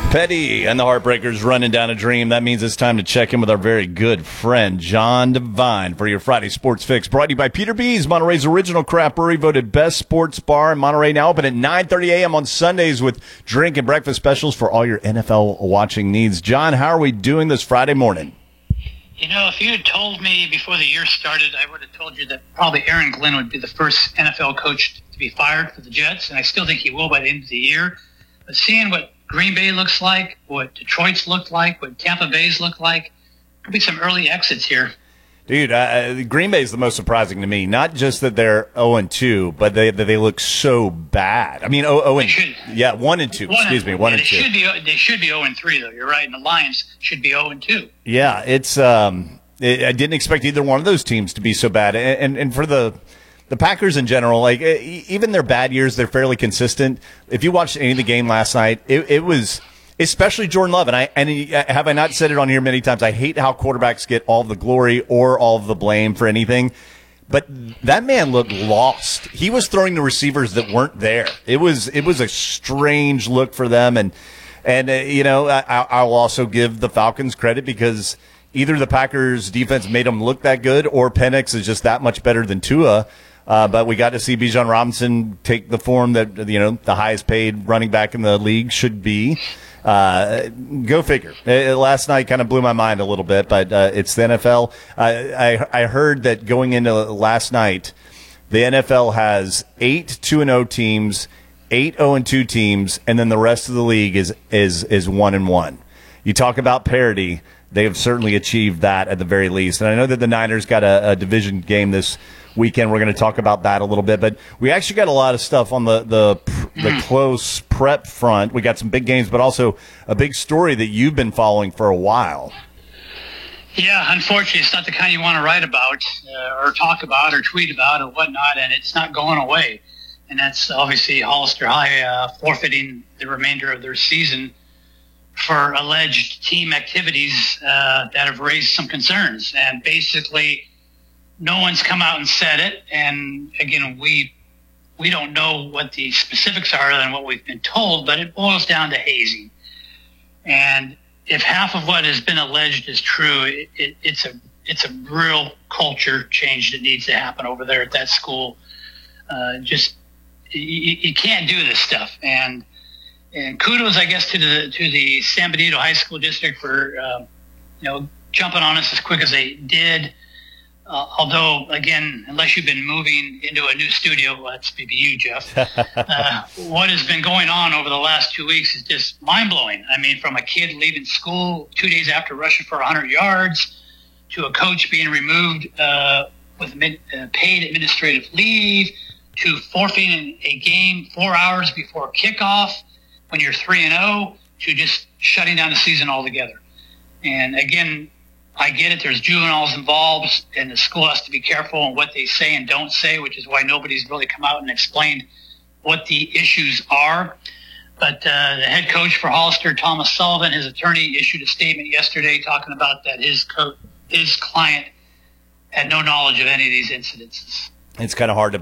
Petty and the Heartbreakers running down a dream. That means it's time to check in with our very good friend, John Devine, for your Friday Sports Fix. Brought to you by Peter B's, Monterey's original craft brewery, voted best sports bar in Monterey. Now open at 9:30 a.m. on Sundays with drink and breakfast specials for all your NFL watching needs. John, how are we doing this Friday morning? You know, if you had told me before the year started, I would have told you that probably Aaron Glenn would be the first NFL coach to be fired for the Jets, and I still think he will by the end of the year. But seeing what Green Bay looks like, what Detroit's looked like, what Tampa Bay's looked like, could be some early exits here. Dude, Green Bay is the most surprising to me. Not just that they're 0-2, but they look so bad. I mean, 1-2. Excuse me, 1-2. They should be 0-3 though. You're right, and the Lions should be 0-2. Yeah, it's. I didn't expect either one of those teams to be so bad, and for the Packers in general, like even their bad years, they're fairly consistent. If you watched any of the game last night, it was. Especially Jordan Love, and have I not said it on here many times? I hate how quarterbacks get all the glory or all of the blame for anything, but that man looked lost. He was throwing to receivers that weren't there. It was a strange look for them, and I'll also give the Falcons credit because either the Packers defense made them look that good, or Penix is just that much better than Tua. But we got to see Bijan Robinson take the form that the highest paid running back in the league should be. Go figure. Last night kind of blew my mind a little bit, but it's the NFL. I heard that going into last night, the NFL has 8 2-0 teams, 8 0-2 teams, and then the rest of the league is 1-1. You talk about parity. They have certainly achieved that at the very least. And I know that the Niners got a division game this weekend. We're going to talk about that a little bit. But we actually got a lot of stuff on the close prep front. We got some big games, but also a big story that you've been following for a while. Yeah, unfortunately, it's not the kind you want to write about or talk about or tweet about or whatnot, and it's not going away. And that's obviously Hollister High forfeiting the remainder of their season for alleged team activities that have raised some concerns. And basically, no one's come out and said it. And again, we don't know what the specifics are than what we've been told, but it boils down to hazing. And if half of what has been alleged is true, it's a real culture change that needs to happen over there at that school. You can't do this stuff. And kudos, I guess, to the San Benito High School District for jumping on us as quick as they did. Although, again, unless you've been moving into a new studio, well, that's maybe you, Jeff. What has been going on over the last 2 weeks is just mind-blowing. I mean, from a kid leaving school 2 days after rushing for 100 yards to a coach being removed with paid administrative leave to forfeiting a game 4 hours before kickoff when you're 3-0 to just shutting down the season altogether. And again, I get it. There's juveniles involved, and the school has to be careful on what they say and don't say, which is why nobody's really come out and explained what the issues are. But the head coach for Hollister, Thomas Sullivan, his attorney, issued a statement yesterday talking about that his client had no knowledge of any of these incidences. It's kind of hard to